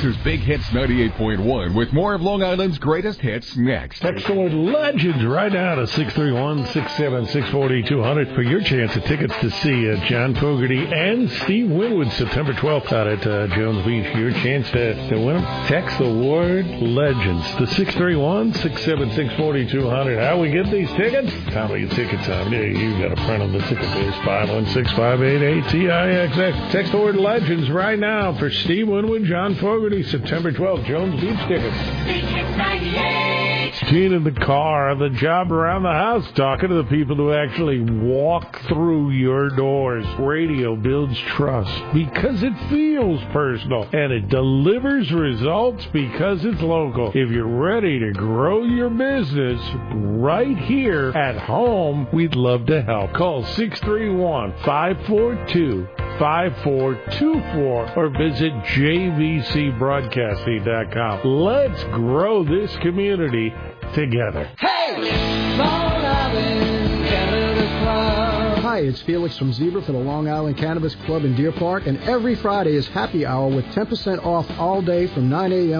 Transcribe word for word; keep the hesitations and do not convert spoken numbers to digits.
This is Big Hits ninety-eight point one with more of Long Island's greatest hits next. Text the word Legends right now to six three one, six seven six, four two zero zero for your chance of tickets to see uh, John Fogerty and Steve Winwood September twelfth out at uh, Jones Beach. Your chance to, to win them. Text the word Legends to six three one, six seven six, four two zero zero. How we get these tickets? How do you tickets on? Yeah, you got to print on the ticket base. five one six, five eight eight, T I X X. Text the word Legends right now for Steve Winwood, John Fogerty, September twelfth, Jones Beach tickets. Big Hits ninety-eight. Gene in the car, the job around the house, talking to the people who actually walk through your doors. Radio builds trust because it feels personal, and it delivers results because it's local. If you're ready to grow your business right here at home, we'd love to help. Call six three one, five four two, five four two four or visit j v c broadcasting dot com. Let's grow this community together. Hey! Long Island Cannabis Club. Hi, it's Felix from Zebra for the Long Island Cannabis Club in Deer Park, and every Friday is happy hour with ten percent off all day from nine a.m.